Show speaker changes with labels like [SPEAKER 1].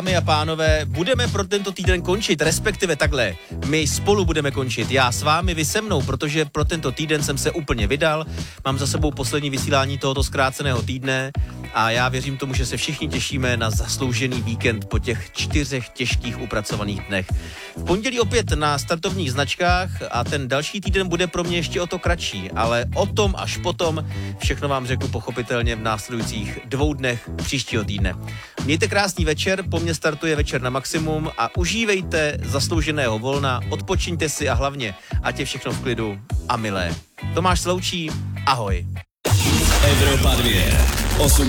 [SPEAKER 1] Dámy a pánové, budeme pro tento týden končit, respektive takhle, my spolu budeme končit, já s vámi, vy se mnou, protože pro tento týden jsem se úplně vydal, mám za sebou poslední vysílání tohoto zkráceného týdne a já věřím tomu, že se všichni těšíme na zasloužený víkend po těch 4 těžkých upracovaných dnech. V pondělí opět na startovních značkách a ten další týden bude pro mě ještě o to kratší, ale o tom až potom všechno vám řeknu pochopitelně v následujících 2 dnech příštího týdne. Mějte krásný večer, po mně startuje Večer na maximum a užívejte zaslouženého volna, odpočiňte si a hlavně, ať je všechno v klidu a milé. Tomáš Sloučí, ahoj.
[SPEAKER 2] Evropa 2, 18.